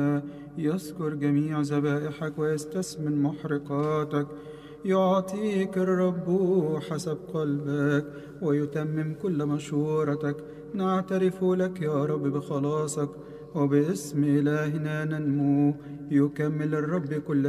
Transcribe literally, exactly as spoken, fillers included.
يذكر جميع ذبائحك ويستثمن محرقاتك. يعطيك الرب حسب قلبك ويتمم كل مشورتك. نعترف لك يا رب بخلاصك، وباسم إلهنا ننمو. يكمل الرب كل